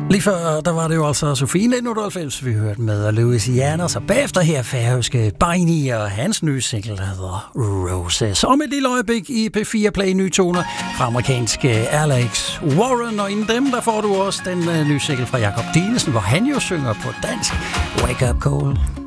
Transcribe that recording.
Lige før, der var det jo altså Sofie 1998, vi hørte med Louisiana, så bagefter her færøske Beini og hans nye single, der hedder Roses. Om et lille øjeblik i P4 Play nye toner fra amerikanske Alex Warren, og inden dem, der får du også den nye single fra Jakob Dinesen, hvor han jo synger på dansk Wake Up Call.